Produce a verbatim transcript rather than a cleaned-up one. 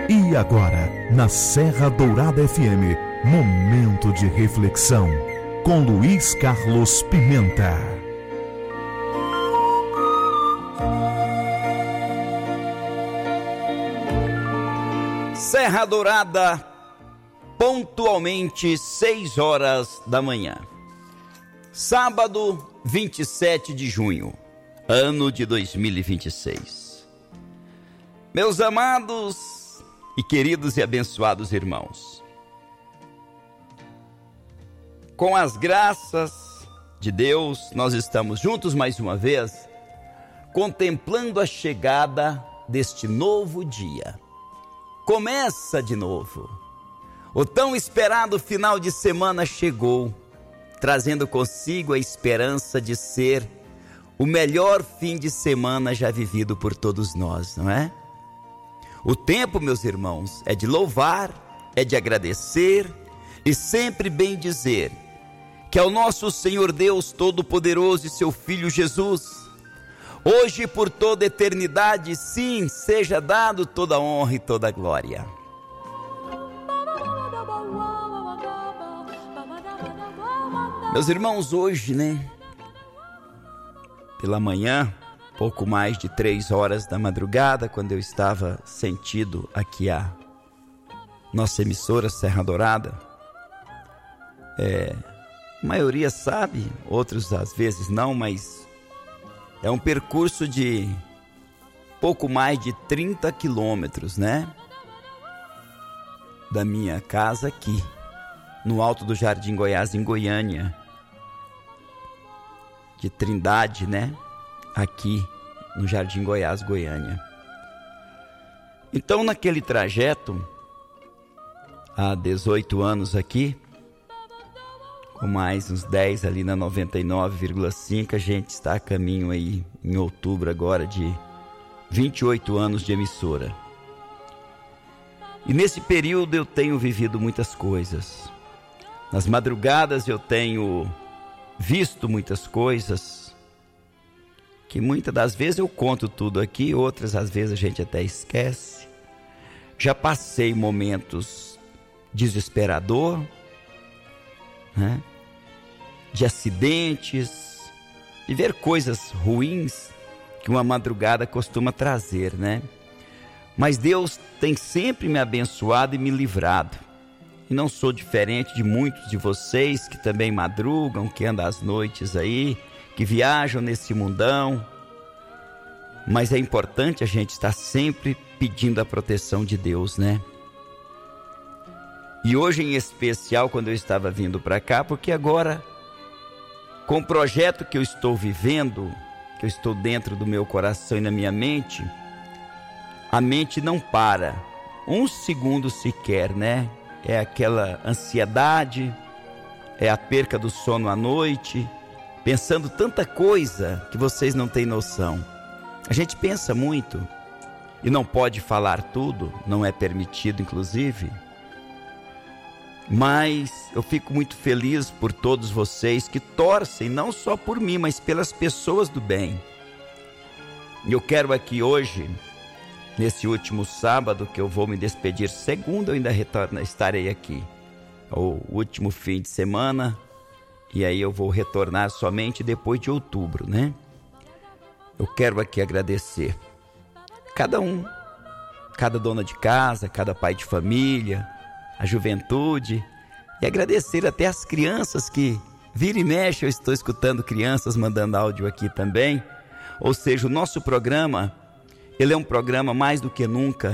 E agora, na Serra Dourada F M, momento de reflexão com Luiz Carlos Pimenta. Serra Dourada, pontualmente seis horas da manhã. Sábado, vinte e sete de junho, ano de dois mil e vinte e seis. Meus amados e queridos e abençoados irmãos, com as graças de Deus, nós estamos juntos mais uma vez, contemplando a chegada deste novo dia. Começa de novo. O tão esperado final de semana chegou, trazendo consigo a esperança de ser o melhor fim de semana já vivido por todos nós, não é? O tempo, meus irmãos, é de louvar, é de agradecer e sempre bem dizer que ao nosso Senhor Deus Todo-Poderoso e seu Filho Jesus, hoje e por toda a eternidade, sim, seja dado toda a honra e toda a glória. Meus irmãos, hoje, né, pela manhã, pouco mais de três horas da madrugada, quando eu estava sentido aqui a nossa emissora Serra Dourada, é, a maioria sabe, outros às vezes não, mas é um percurso de pouco mais de trinta quilômetros, né? Da minha casa aqui, no alto do Jardim Goiás, em Goiânia, de Trindade, né? Aqui no Jardim Goiás, Goiânia. Então, naquele trajeto, há dezoito anos aqui, com mais uns dez ali na noventa e nove vírgula cinco, a gente está a caminho aí, em outubro agora, de vinte e oito anos de emissora. E nesse período eu tenho vivido muitas coisas. Nas madrugadas eu tenho visto muitas coisas, que muitas das vezes eu conto tudo aqui, outras às vezes a gente até esquece. Já passei momentos desesperador, né? De acidentes, de ver coisas ruins que uma madrugada costuma trazer, né? Mas Deus tem sempre me abençoado e me livrado. E não sou diferente de muitos de vocês que também madrugam, que andam às noites aí, que viajam nesse mundão. Mas é importante a gente estar sempre pedindo a proteção de Deus, né? E hoje em especial, quando eu estava vindo para cá, porque agora, com o projeto que eu estou vivendo, que eu estou dentro do meu coração e na minha mente, a mente não para um segundo sequer, né? É aquela ansiedade, é a perca do sono à noite, pensando tanta coisa que vocês não têm noção. A gente pensa muito e não pode falar tudo, não é permitido inclusive, mas eu fico muito feliz por todos vocês que torcem, não só por mim, mas pelas pessoas do bem. E eu quero aqui hoje, nesse último sábado que eu vou me despedir, segunda eu ainda retorno, estarei aqui, o último fim de semana, e aí eu vou retornar somente depois de outubro, né? Eu quero aqui agradecer cada um, cada dona de casa, cada pai de família, a juventude, e agradecer até as crianças que vira e mexe, eu estou escutando crianças mandando áudio aqui também. Ou seja, o nosso programa, ele é um programa mais do que nunca